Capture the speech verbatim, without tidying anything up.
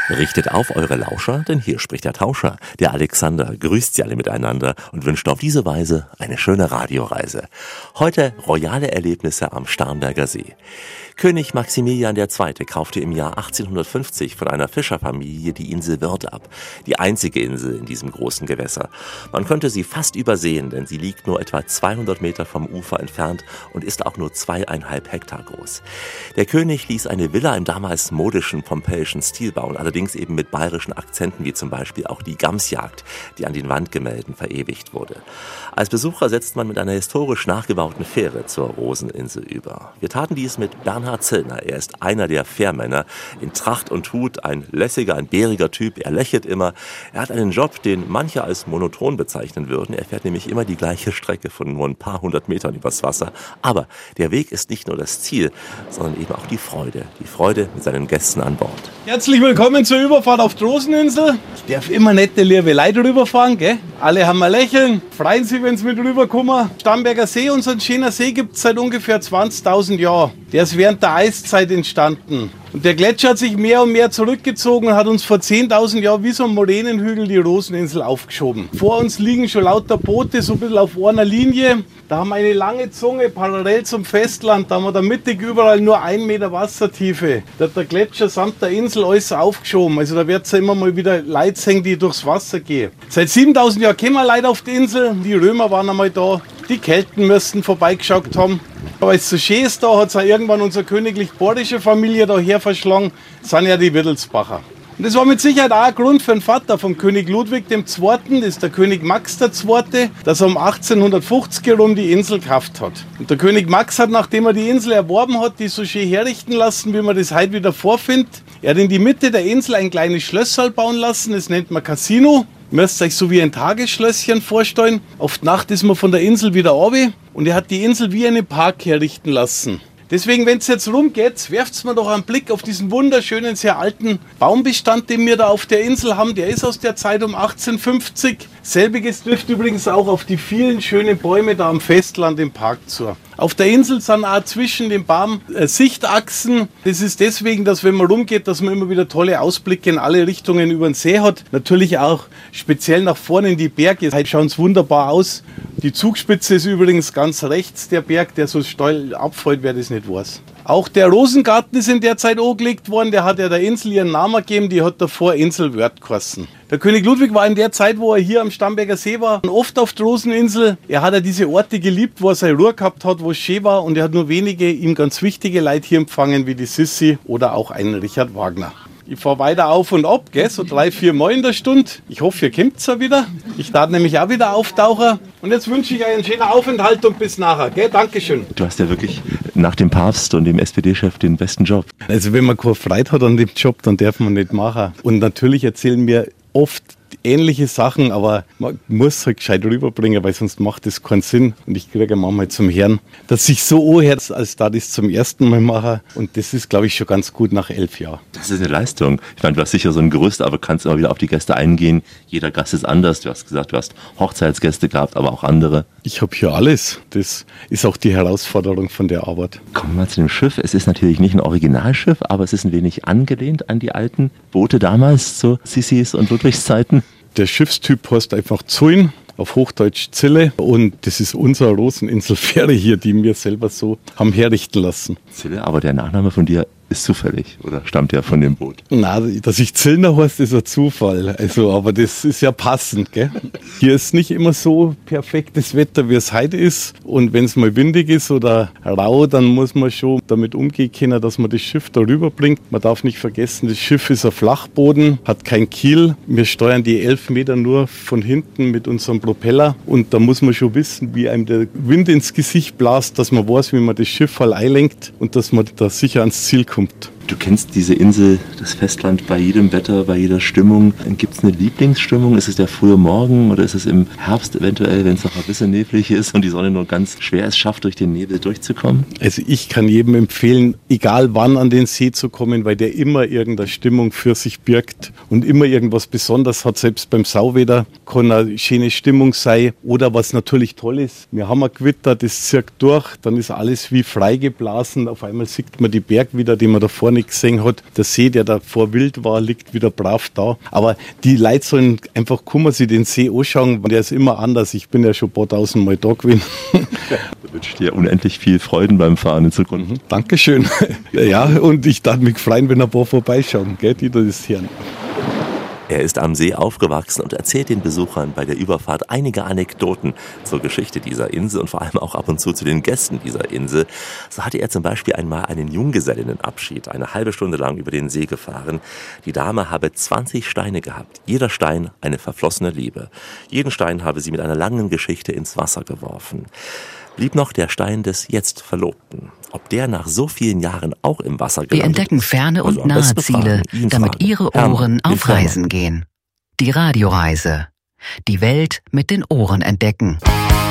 Richtet auf eure Lauscher, denn hier spricht der Tauscher. Der Alexander grüßt sie alle miteinander und wünscht auf diese Weise eine schöne Radioreise. Heute royale Erlebnisse am Starnberger See. König Maximilian der Zweite kaufte im Jahr achtzehnhundertfünfzig von einer Fischerfamilie die Insel Würth ab. Die einzige Insel in diesem großen Gewässer. Man könnte sie fast übersehen, denn sie liegt nur etwa zweihundert Meter vom Ufer entfernt und ist auch nur zweieinhalb Hektar groß. Der König ließ eine Villa im damals modischen pompeischen Stil bauen, allerdings eben mit bayerischen Akzenten, wie zum Beispiel auch die Gamsjagd, die an den Wandgemälden verewigt wurde. Als Besucher setzt man mit einer historisch nachgebauten Fähre zur Roseninsel über. Wir taten dies mit Bernhard Zillner. Er ist einer der Fährmänner in Tracht und Hut, ein lässiger, ein bäriger Typ. Er lächelt immer. Er hat einen Job, den manche als monoton bezeichnen würden. Er fährt nämlich immer die gleiche Strecke von nur ein paar hundert Metern übers Wasser. Aber der Weg ist nicht nur das Ziel, sondern eben auch die Freude. Die Freude mit seinen Gästen an Bord. Herzlich willkommen zur Überfahrt auf die Roseninsel. Ich darf immer nette, liebe Leute rüberfahren, gell? Alle haben ein Lächeln, freuen sich, wenn sie mit rüberkommen. Starnberger See, unseren schönen See, gibt es seit ungefähr zwanzigtausend Jahren. Der ist während der Eiszeit entstanden. Und der Gletscher hat sich mehr und mehr zurückgezogen und hat uns vor zehntausend Jahren wie so ein Moränenhügel die Roseninsel aufgeschoben. Vor uns liegen schon lauter Boote, so ein bisschen auf einer Linie. Da haben wir eine lange Zunge parallel zum Festland. Da haben wir da mittig überall nur ein Meter Wassertiefe. Da hat der Gletscher samt der Insel alles aufgeschoben. Also da wird es ja immer mal wieder Leute sehen, die durchs Wasser gehen. Seit siebentausend Jahren kommen wir Leute auf die Insel. Die Römer waren einmal da. Die Kelten müssten vorbeigeschaut haben. Aber es so schön ist da, hat es auch irgendwann unsere königlich-borische Familie daher verschlagen. Das sind ja die Wittelsbacher. Und das war mit Sicherheit auch ein Grund für den Vater vom König Ludwig der Zweite, das ist der König Max der Zweite, dass er um achtzehnhundertfünfzig herum die Insel gekauft hat. Und der König Max hat, nachdem er die Insel erworben hat, die so schön herrichten lassen, wie man das heute wieder vorfindet. Er hat in die Mitte der Insel ein kleines Schlösserl bauen lassen, das nennt man Casino. Ihr müsst euch so wie ein Tagesschlösschen vorstellen. Auf die Nacht ist man von der Insel wieder runter und er hat die Insel wie einen Park herrichten lassen. Deswegen, wenn es jetzt rumgeht, werft mir doch einen Blick auf diesen wunderschönen, sehr alten Baumbestand, den wir da auf der Insel haben. Der ist aus der Zeit um achtzehnhundertfünfzig. Selbiges trifft übrigens auch auf die vielen schönen Bäume da am Festland im Park zu. Auf der Insel sind auch zwischen den Baum äh, Sichtachsen. Das ist deswegen, dass wenn man rumgeht, dass man immer wieder tolle Ausblicke in alle Richtungen über den See hat. Natürlich auch speziell nach vorne in die Berge. Heute schauen es wunderbar aus. Die Zugspitze ist übrigens ganz rechts, der Berg, der so steil abfällt, wer das nicht weiß. Auch der Rosengarten ist in der Zeit angelegt worden. Der hat ja der Insel ihren Namen gegeben. Die hat davor Insel Wörth geheißen. Der König Ludwig war in der Zeit, wo er hier am Starnberger See war, oft auf der Roseninsel. Er hat ja diese Orte geliebt, wo er seine Ruhe gehabt hat, wo es schön war. Und er hat nur wenige ihm ganz wichtige Leute hier empfangen, wie die Sissi oder auch einen Richard Wagner. Ich fahre weiter auf und ab, gell, so drei, vier Mal in der Stunde. Ich hoffe, ihr kommt ja wieder. Ich darf nämlich auch wieder auftauchen. Und jetzt wünsche ich euch einen schönen Aufenthalt und bis nachher. Gell? Dankeschön. Du hast ja wirklich nach dem Papst und dem S P D-Chef den besten Job. Also wenn man keine Freude hat an dem Job, dann darf man nicht machen. Und natürlich erzählen mir oft ähnliche Sachen, aber man muss halt gescheit rüberbringen, weil sonst macht das keinen Sinn. Und ich kriege manchmal zum Herrn, dass ich so anhört, als da das zum ersten Mal mache. Und das ist, glaube ich, schon ganz gut nach elf Jahren. Das ist eine Leistung. Ich meine, du hast sicher so ein Gerüst, aber kannst immer wieder auf die Gäste eingehen. Jeder Gast ist anders. Du hast gesagt, du hast Hochzeitsgäste gehabt, aber auch andere. Ich habe hier alles. Das ist auch die Herausforderung von der Arbeit. Kommen wir mal zu dem Schiff. Es ist natürlich nicht ein Originalschiff, aber es ist ein wenig angelehnt an die alten Boote damals zu Sissis und Ludwigs Zeiten. Der Schiffstyp heißt einfach Zuin, auf Hochdeutsch Zille. Und das ist unsere Roseninselfähre hier, die wir selber so haben herrichten lassen. Zille, aber der Nachname von dir ist zufällig oder stammt ja von dem Boot? Na, dass ich Zillner heißt, ist ein Zufall. Also, aber das ist ja passend, gell? Hier ist nicht immer so perfektes Wetter, wie es heute ist. Und wenn es mal windig ist oder rau, dann muss man schon damit umgehen können, dass man das Schiff da rüberbringt. Man darf nicht vergessen, das Schiff ist ein Flachboden, hat kein Kiel. Wir steuern die elf Meter nur von hinten mit unserem Propeller. Und da muss man schon wissen, wie einem der Wind ins Gesicht blast, dass man weiß, wie man das Schiff halt einlenkt und dass man da sicher ans Ziel kommt. Du kennst diese Insel, das Festland, bei jedem Wetter, bei jeder Stimmung. Gibt es eine Lieblingsstimmung? Ist es der frühe Morgen oder ist es im Herbst eventuell, wenn es noch ein bisschen neblig ist und die Sonne nur ganz schwer es schafft, durch den Nebel durchzukommen? Also ich kann jedem empfehlen, egal wann an den See zu kommen, weil der immer irgendeine Stimmung für sich birgt und immer irgendwas Besonderes hat. Selbst beim Sauwetter kann eine schöne Stimmung sein. Oder was natürlich toll ist, wir haben ein Gewitter, das zirkt durch, dann ist alles wie freigeblasen. Auf einmal sieht man die Berg wieder, die man da vorne nicht gesehen hat. Der See, der davor wild war, liegt wieder brav da. Aber die Leute sollen einfach kommen, sich den See anschauen. Der ist immer anders. Ich bin ja schon ein paar tausend Mal da gewesen. Ich wünsche dir unendlich viel Freuden beim Fahren in Zukunft. Mhm, Dankeschön. Ja, und ich darf mich freuen, wenn ein paar vorbeischauen, gell, die das hören. Er ist am See aufgewachsen und erzählt den Besuchern bei der Überfahrt einige Anekdoten zur Geschichte dieser Insel und vor allem auch ab und zu zu den Gästen dieser Insel. So hatte er zum Beispiel einmal einen Junggesellinnenabschied, eine halbe Stunde lang über den See gefahren. Die Dame habe zwanzig Steine gehabt, jeder Stein eine verflossene Liebe. Jeden Stein habe sie mit einer langen Geschichte ins Wasser geworfen. Blieb noch der Stein des jetzt Verlobten. Ob der nach so vielen Jahren auch im Wasser gelandet ist? Wir entdecken ferne und nahe Ziele, damit Ihre Ohren auf Reisen gehen. Die Radioreise. Die Welt mit den Ohren entdecken.